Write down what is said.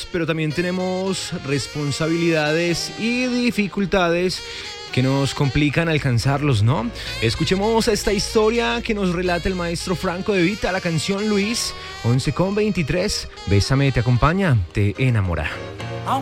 pero también tenemos responsabilidades y dificultades que nos complican alcanzarlos, ¿no? Escuchemos esta historia que nos relata el maestro Franco De Vita, la canción Luis, 11:23. Bésame te acompaña, te enamora.